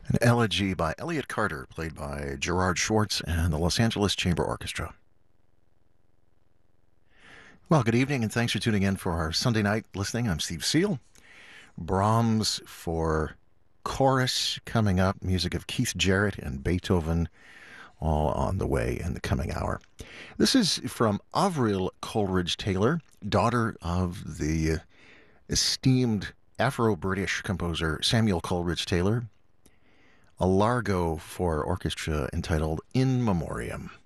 An elegy by Elliott Carter, played by Gerard Schwartz and the Los Angeles Chamber Orchestra. Well, good evening, and thanks for tuning in for our Sunday night listening. I'm Steve Seal. Brahms for chorus coming up, music of Keith Jarrett and Beethoven, all on the way in the coming hour. This is from Avril Coleridge Taylor, daughter of the esteemed Afro-British composer Samuel Coleridge Taylor, a largo for orchestra entitled In Memoriam.